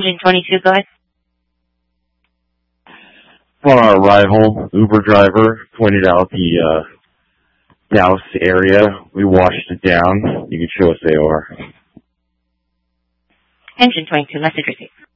Engine 22, go ahead. On our arrival, Uber driver pointed out the douse area. We washed it down. You can show us AOR. Engine 22, message received.